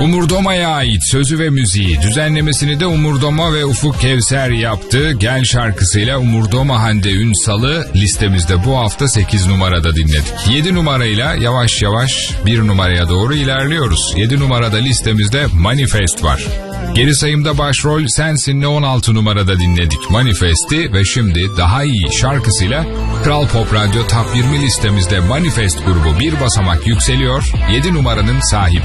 Umurdoma'ya ait sözü ve müziği, düzenlemesini de Umurdoma ve Ufuk Kevser yaptı. Gel şarkısıyla Umurdoma Hande Ünsal'ı listemizde bu hafta 8 numarada dinledik. 7 numarayla yavaş yavaş 1 numaraya doğru ilerliyoruz. 7 numarada listemizde Manifest var. Geri sayımda başrol Sensin'le 16 numarada dinledik Manifest'i ve şimdi Daha İyi şarkısıyla Kral Pop Radyo Top 20 listemizde Manifest grubu bir basamak yükseliyor. 7 numaranın sahibi.